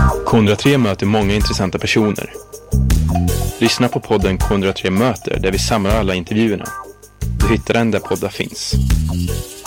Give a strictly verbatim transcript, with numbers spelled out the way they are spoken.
K ett noll tre möter många intressanta personer. Lyssna på podden K ett noll tre möter där vi samlar alla intervjuerna. Du hittar den där poddar finns.